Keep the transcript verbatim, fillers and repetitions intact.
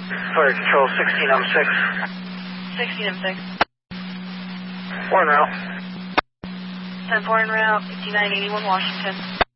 Fire Control, sixteen M six. sixteen M six. Four en route. ten four en route, fifty-nine eighty-one Washington.